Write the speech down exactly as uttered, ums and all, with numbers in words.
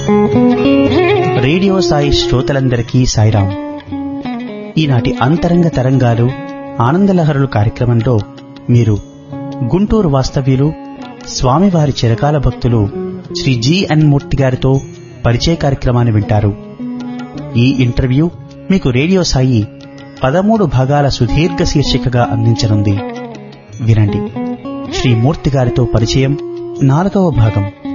Radio Sai శ్రోతలందరికీ సాయిరాం. ఈనాటి అంతరంగ తరంగాలు ఆనందలహరులు కార్యక్రమంలో మీరు గుంటూరు వాస్తవ్యులు స్వామివారి చిరకాల భక్తులు శ్రీ జిఎన్ మూర్తి గారితో పరిచయ కార్యక్రమాన్ని వింటారు. ఈ ఇంటర్వ్యూ మీకు రేడియో సాయి పదమూడు భాగాల సుదీర్ఘ శీర్షికగా అందించనుంది. వినండి. శ్రీ మూర్తి గారితో పరిచయం నాలుగవ భాగం.